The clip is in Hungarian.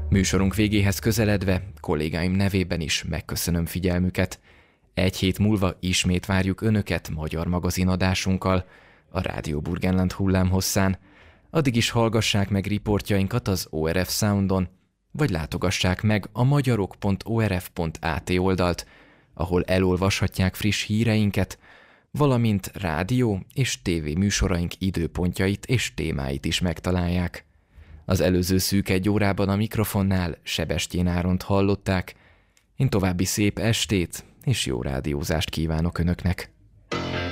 Műsorunk végéhez közeledve kollégáim nevében is megköszönöm figyelmüket. Egy hét múlva ismét várjuk Önöket magyar magazinadásunkkal a Rádió Burgenland hullámhosszán. Addig is hallgassák meg riportjainkat az ORF Soundon, vagy látogassák meg a magyarok.orf.at oldalt, ahol elolvashatják friss híreinket, valamint rádió és tévé műsoraink időpontjait és témáit is megtalálják. Az előző szűk egy órában a mikrofonnál Sebestyén Áront hallották. Én további szép estét és jó rádiózást kívánok Önöknek.